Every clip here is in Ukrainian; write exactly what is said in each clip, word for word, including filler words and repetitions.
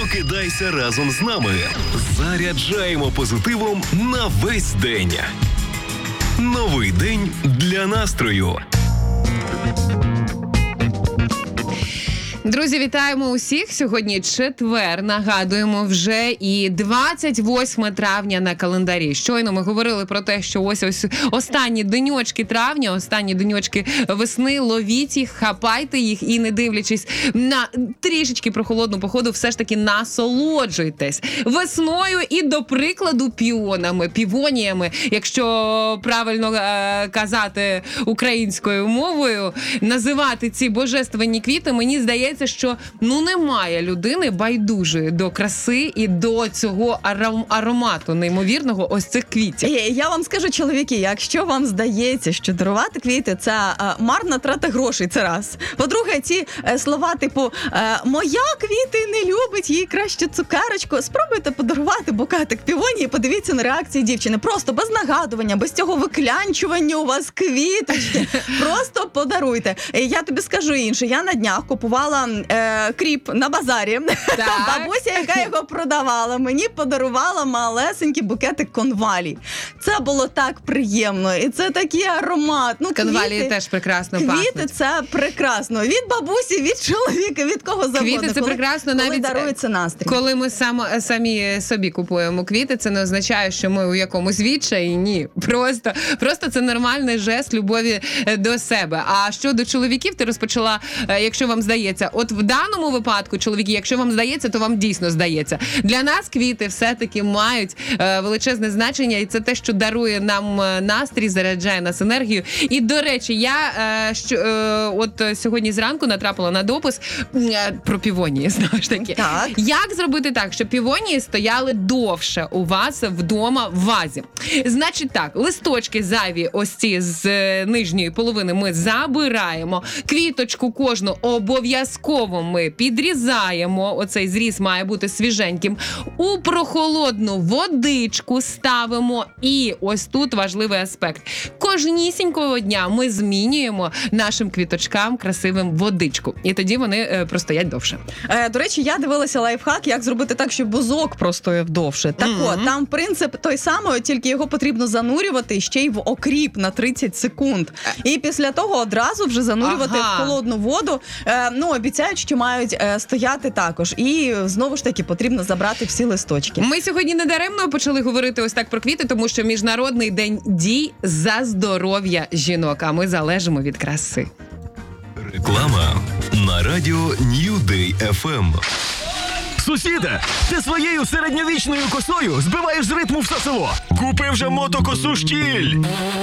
Прокидайся разом з нами. Заряджаємо позитивом на весь день. Новий день для настрою. Друзі, вітаємо усіх. Сьогодні четвер, нагадуємо, вже і двадцять восьме травня на календарі. Щойно ми говорили про те, що ось ось останні деньочки травня, останні деньочки весни, ловіть їх, хапайте їх і, не дивлячись на трішечки прохолодну погоду, все ж таки насолоджуйтесь весною і, до прикладу, піонами, півоніями, якщо правильно е- казати українською мовою, називати ці божественні квіти, мені здається, що ну немає людини байдужої до краси і до цього аром, аромату неймовірного ось цих квітів. Я вам скажу, чоловіки, якщо вам здається, що дарувати квіти – це а, марна трата грошей, це раз. По-друге, ці е, слова типу «моя квіти не любить, їй краще цукерочку», спробуйте подарувати букетик півонії і подивіться на реакції дівчини. Просто без нагадування, без цього виклянчування у вас квіточки. Просто подаруйте. Я тобі скажу інше. Я на днях купувала Е, кріп на базарі. Бабуся, яка його продавала, мені подарувала малесенький букетик конвалій. Це було так приємно. І це такий аромат. Ну, конвалії квіти, теж прекрасно пахнуть. Квіти – це прекрасно. Від бабусі, від чоловіка, від кого завгодно. Квіти – це коли, прекрасно, коли навіть дарується настрій. Коли ми сам, самі собі купуємо квіти, це не означає, що ми у якомусь відчаї. Ні. Просто, просто це нормальний жест любові до себе. А щодо чоловіків, ти розпочала, якщо вам здається, от в даному випадку, чоловіки, якщо вам здається, то вам дійсно здається. Для нас квіти все-таки мають е, величезне значення, і це те, що дарує нам настрій, заряджає нас енергію. І, до речі, я е, що, е, от сьогодні зранку натрапила на допис е, про півонії, знову ж таки. Так. Як зробити так, щоб півонії стояли довше у вас вдома в вазі? Значить так, листочки зайві ось ці з е, нижньої половини ми забираємо, квіточку кожну обов'язково ми підрізаємо, оцей зріз має бути свіженьким, у прохолодну водичку ставимо, і ось тут важливий аспект. Кожнісінького дня ми змінюємо нашим квіточкам красивим водичку, і тоді вони е, простоять довше. Е, до речі, я дивилася лайфхак, як зробити так, щоб бузок простояв довше. Так mm-hmm. от, там принцип той самий, тільки його потрібно занурювати ще й в окріп на тридцять секунд. І після того одразу вже занурювати ага. в холодну воду. Е, ну, обіцяють, що мають е, стояти також. І знову ж таки потрібно забрати всі листочки. Ми сьогодні не даремно почали говорити ось так про квіти, тому що Міжнародний день дій за здоров'я жінок, а ми залежимо від краси. Реклама на радіо New Day еф ем. Сусіде, ти своєю середньовічною косою збиваєш з ритму все село. Купи вже мотокосу «Штіль».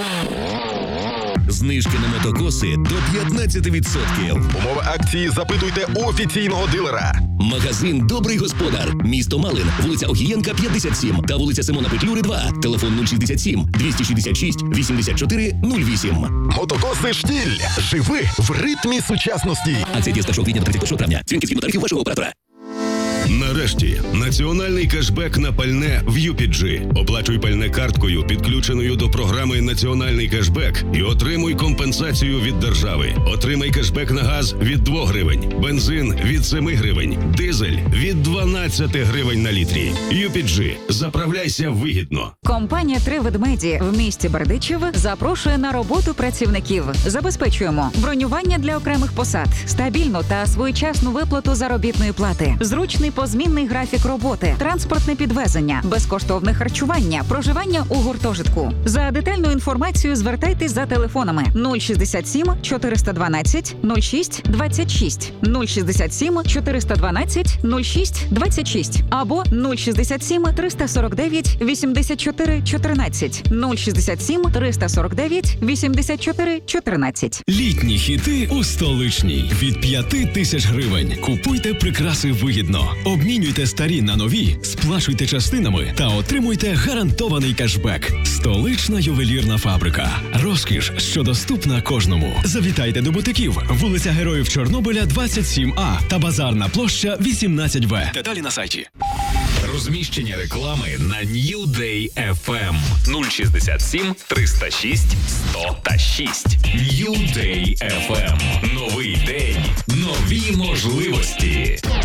Знижки на мотокоси до п'ятнадцять відсотків. Умови акції запитуйте у офіційного дилера. Магазин «Добрий господар». Місто Малин, вулиця Огієнка, п'ятдесят сім та вулиця Симона Петлюри, два. Телефон нуль шістдесят сім двісті шістдесят шість вісімдесят чотири нуль вісім. Мотокоси «Штіль». Живи в ритмі сучасності. Акція діє з першого квітня до тридцять першого травня. Цінки згідно тарифів вашого оператора. Нарешті, національний кешбек на пальне в ю пі джі. Оплачуй пальне карткою, підключеною до програми «Національний кешбек» і отримуй компенсацію від держави. Отримай кешбек на газ від двох гривень, бензин від семи гривень, дизель від дванадцяти гривень на літрі. ю пі джі. Заправляйся вигідно. Компанія «Три ведмеді» в місті Бердичів запрошує на роботу працівників. Забезпечуємо бронювання для окремих посад, стабільну та своєчасну виплату заробітної плати, зручний позмінний графік роботи, транспортне підвезення, безкоштовне харчування, проживання у гуртожитку. За детальну інформацію звертайтесь за телефонами нуль шістдесят сім чотириста дванадцять нуль шість двадцять шість, нуль шістдесят сім чотириста дванадцять нуль шість двадцять шість або нуль шістдесят сім триста сорок дев'ять вісімдесят чотири чотирнадцять, нуль шістдесят сім триста сорок дев'ять вісімдесят чотири чотирнадцять. Літні хіти у столичній від п'яти тисяч гривень. Купуйте прикраси вигідно. Обмінюйте старі на нові, сплачуйте частинами та отримуйте гарантований кешбек. Столична ювелірна фабрика. Розкіш, що доступна кожному. Завітайте до бутиків. Вулиця Героїв Чорнобиля, двадцять сім А та Базарна площа, вісімнадцять В. Деталі на сайті. Розміщення реклами на New Day еф ем нуль шістдесят сім триста шість сто та шість. New Day еф ем. Новий день, нові можливості.